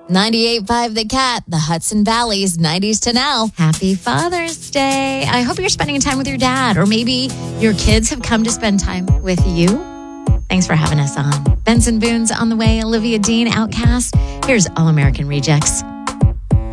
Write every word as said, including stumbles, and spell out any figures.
ninety-eight point five The Cat, the Hudson Valley's nineties to now. Happy Father's Day. I hope you're spending time with your dad, or maybe your kids have come to spend time with you. Thanks for having us on. Benson Boone's on the way. Olivia Dean, Outcast. Here's All American Rejects.